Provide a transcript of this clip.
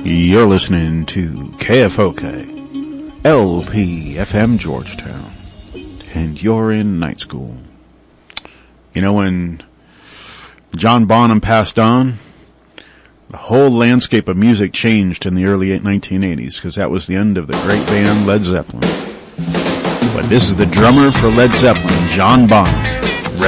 You're listening to KFOK, LP FM Georgetown, and you're in night school. You know, when John Bonham passed on, the whole landscape of music changed in the early 1980s, because that was the end of the great band Led Zeppelin. But this is the drummer for Led Zeppelin, John Bonham.